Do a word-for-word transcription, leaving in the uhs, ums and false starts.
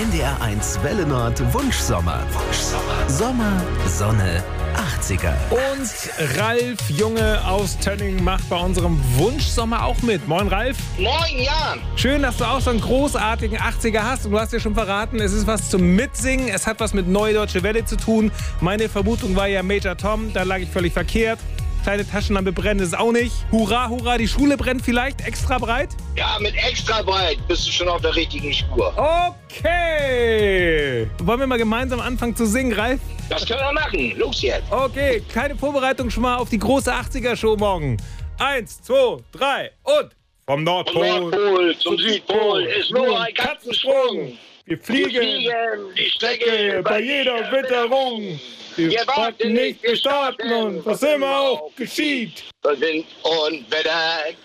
N D R eins Welle Nord Wunschsommer. Wunschsommer. Sommer, Sonne, achtziger. Und Ralf Junge aus Tönning macht bei unserem Wunschsommer auch mit. Moin Ralf. Moin Jan. Schön, dass du auch so einen großartigen achtziger hast. Und du hast ja schon verraten, es ist was zum Mitsingen. Es hat was mit Neue Deutsche Welle zu tun. Meine Vermutung war ja Major Tom, da lag ich völlig verkehrt. Kleine Taschenlampe brennen ist auch nicht. Hurra, hurra, die Schule brennt vielleicht extra breit? Ja, mit extra breit bist du schon auf der richtigen Spur. Okay. Wollen wir mal gemeinsam anfangen zu singen, Ralf? Das können wir machen. Los jetzt. Okay, keine Vorbereitung schon mal auf die große achtziger-Show morgen. Eins, zwei, drei und vom Nordpol, Vom Nordpol zum Südpol ist nur ein Katzensprung. Wir fliegen, Wir fliegen die Strecke bei jeder Witterung. Wir, Wir warten nicht, wir starten und was immer auch geschieht. Wind und Wetter